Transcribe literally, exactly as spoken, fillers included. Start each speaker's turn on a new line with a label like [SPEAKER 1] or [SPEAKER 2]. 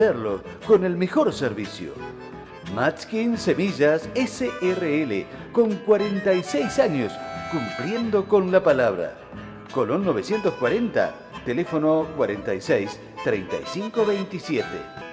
[SPEAKER 1] hacerlo con el mejor servicio. Matskin Semillas S R L, con cuarenta y seis años, cumpliendo con la palabra. Colón novecientos cuarenta, teléfono cuarenta y seis, treinta y cinco veintisiete.